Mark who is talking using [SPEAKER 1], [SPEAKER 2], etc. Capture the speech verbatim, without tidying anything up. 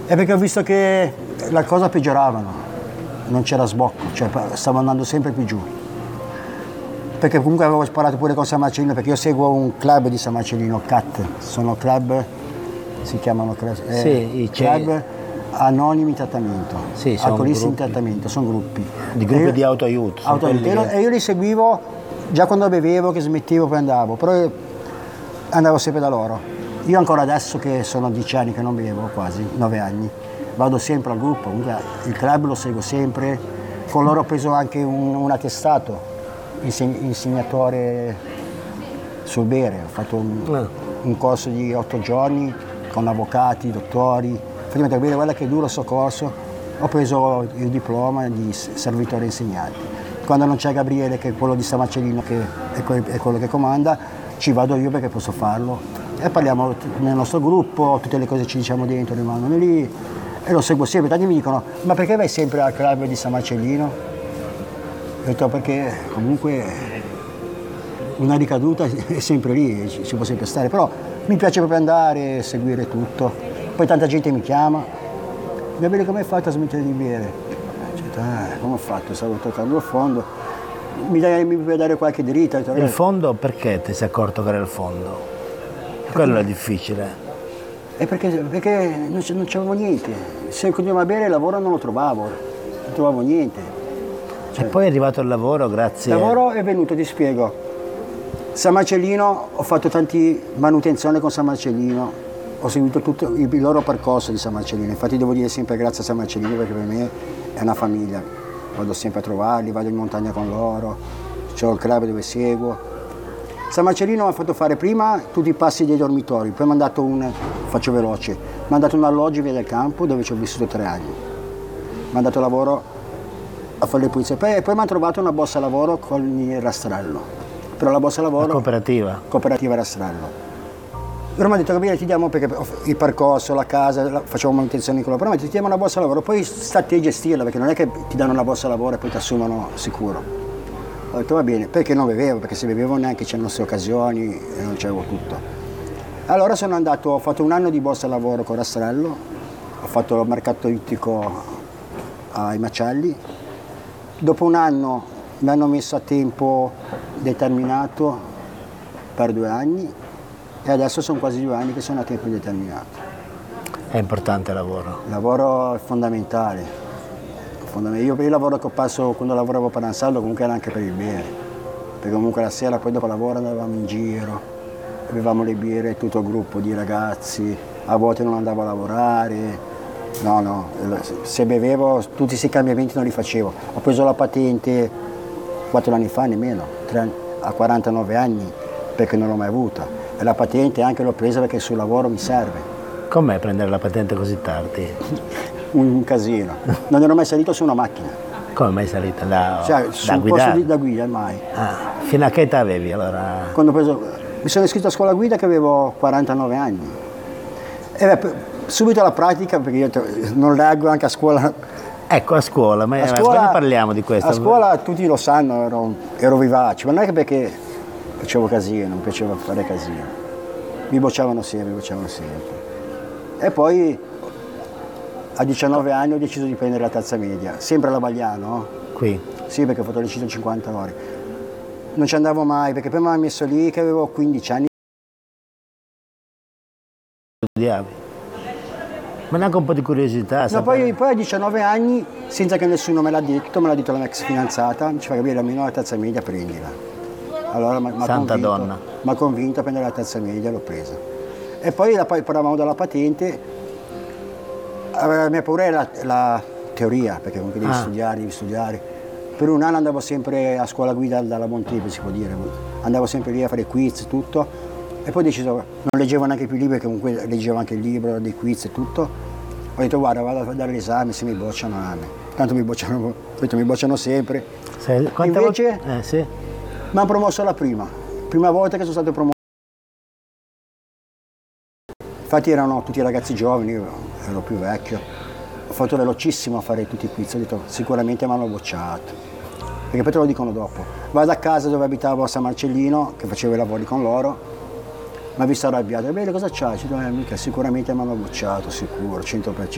[SPEAKER 1] È perché ho visto che la cosa peggioravano, non c'era sbocco, cioè stavo andando sempre più giù. Perché comunque avevo sparato pure con San Marcellino, perché io seguo un club di San Marcellino, C A T, sono club, si chiamano eh,
[SPEAKER 2] sì,
[SPEAKER 1] club anonimi in trattamento,
[SPEAKER 2] sì,
[SPEAKER 1] alcolisti in trattamento, sono gruppi.
[SPEAKER 2] Di gruppi
[SPEAKER 1] io,
[SPEAKER 2] di autoaiuto.
[SPEAKER 1] autoaiuto. Che... E io li seguivo già quando bevevo, che smettevo, poi andavo, però andavo sempre da loro. Io ancora adesso che sono dieci anni che non bevo, quasi, nove anni, vado sempre al gruppo, comunque il club lo seguo sempre, con loro ho preso anche un, un attestato. Insegnatore sul bere, ho fatto un, un corso di otto giorni con avvocati, dottori, prima di bere, guarda che duro sto corso, ho preso il diploma di servitore insegnante. Quando non c'è Gabriele, che è quello di San Marcellino, che è, que- è quello che comanda, ci vado io perché posso farlo e parliamo nel nostro gruppo, tutte le cose che ci diciamo dentro rimangono lì e lo seguo sempre. Tanti mi dicono, ma perché vai sempre al club di San Marcellino? Ho detto perché comunque una ricaduta è sempre lì, ci può sempre stare, però mi piace proprio andare, seguire tutto. Poi tanta gente mi chiama, Gabriele come hai fatto a smettere di bere? Detto, ah, come ho fatto? Stavo toccando il fondo, mi, dai, mi puoi dare qualche dritta? Detto,
[SPEAKER 2] il fondo perché ti sei accorto che era il fondo? Quello è difficile.
[SPEAKER 1] È perché, perché non, non c'avevo niente, se continuavo a bere il lavoro non lo trovavo, non trovavo niente.
[SPEAKER 2] E poi è arrivato il lavoro grazie...
[SPEAKER 1] Il lavoro è venuto, ti spiego. San Marcellino, ho fatto tanti manutenzione con San Marcellino, ho seguito tutto il loro percorso di San Marcellino, infatti devo dire sempre grazie a San Marcellino perché per me è una famiglia, vado sempre a trovarli, vado in montagna con loro, c'ho il club dove seguo. San Marcellino mi ha fatto fare prima tutti i passi dei dormitori, poi mi ha dato un, faccio veloce, mi ha dato un alloggio via del campo dove ci ho vissuto tre anni, mi ha dato lavoro a fare le pulizie, poi, poi mi hanno trovato una borsa lavoro con il rastrello, però la borsa lavoro...
[SPEAKER 2] La cooperativa?
[SPEAKER 1] Cooperativa rastrello. Allora mi ha detto Gabriele ti diamo, perché il percorso, la casa, la, facciamo manutenzione con loro, però mi ha detto ti diamo una borsa lavoro, poi sta a te gestirla, perché non è che ti danno una borsa lavoro e poi ti assumono sicuro. Ho detto va bene, perché non bevevo, perché se bevevo neanche c'erano queste occasioni e non c'avevo tutto. Allora sono andato, ho fatto un anno di borsa lavoro con rastrello, ho fatto il mercato ittico ai macelli. Dopo un anno mi hanno messo a tempo determinato per due anni e adesso sono quasi due anni che sono a tempo indeterminato.
[SPEAKER 2] È importante il lavoro?
[SPEAKER 1] Il lavoro è fondamentale. Io per il lavoro che ho perso quando lavoravo per Ansaldo comunque era anche per il bere, perché comunque la sera poi dopo lavoro andavamo in giro, avevamo le birre, tutto il gruppo di ragazzi, a volte non andavo a lavorare. No, no, se bevevo tutti questi cambiamenti non li facevo. Ho preso la patente quattro anni fa, nemmeno, tre, a quarantanove anni, perché non l'ho mai avuta. E la patente anche l'ho presa perché sul lavoro mi serve.
[SPEAKER 2] Com'è prendere la patente così tardi?
[SPEAKER 1] Un casino. Non ero mai salito su una macchina.
[SPEAKER 2] Come mai salita? Da,
[SPEAKER 1] cioè,
[SPEAKER 2] da
[SPEAKER 1] sul
[SPEAKER 2] guidare?
[SPEAKER 1] posto di, da guida, mai.
[SPEAKER 2] Ah, fino a che età avevi allora?
[SPEAKER 1] Quando ho preso, mi sono iscritto a scuola guida che avevo quarantanove anni. E beh, subito la pratica, perché io non leggo anche a scuola.
[SPEAKER 2] Ecco, a scuola, ma
[SPEAKER 1] a scuola,
[SPEAKER 2] ne parliamo di questo.
[SPEAKER 1] A scuola tutti lo sanno, ero, ero vivace, ma non è che perché facevo casino, non piaceva fare casino. Mi bocciavano sempre, mi bocciavano sempre. E poi a diciannove anni ho deciso di prendere la terza media, sempre alla Bagliano.
[SPEAKER 2] Qui?
[SPEAKER 1] Sì, perché ho fatto le centocinquanta ore. Non ci andavo mai, perché poi mi hanno messo lì che avevo quindici anni.
[SPEAKER 2] Studiavi? Ma neanche un po' di curiosità?
[SPEAKER 1] No, poi, poi a diciannove anni, senza che nessuno me l'ha detto, me l'ha detto la mia ex fidanzata, mi diceva Gabriele, almeno la terza media prendila. Allora mi
[SPEAKER 2] Santa donna.
[SPEAKER 1] ha convinto a prendere la terza media, l'ho presa. E poi la, parlavamo della patente, la mia paura è la, la teoria, perché comunque devi ah. studiare, devi studiare. Per un anno andavo sempre a scuola guida dalla Monteve, si può dire, andavo sempre lì a fare quiz e tutto. E poi ho deciso, non leggevo neanche più libri, perché comunque leggevo anche il libro, dei quiz e tutto. Ho detto guarda, vado a dare l'esame, se mi bocciano a me. Tanto mi bocciano, ho detto, mi bocciano sempre.
[SPEAKER 2] Sei,
[SPEAKER 1] Invece
[SPEAKER 2] eh, sì.
[SPEAKER 1] mi hanno promosso alla prima, prima volta che sono stato promosso. Infatti erano tutti ragazzi giovani, io ero più vecchio. Ho fatto velocissimo a fare tutti i quiz, ho detto sicuramente mi hanno bocciato. Perché poi te lo dicono dopo. Vado a casa dove abitavo a San Marcellino, che facevo i lavori con loro. Mi ha visto arrabbiato, bene cosa c'hai? Ci dico, mica, sicuramente mi hanno bocciato, sicuro, cento per cento.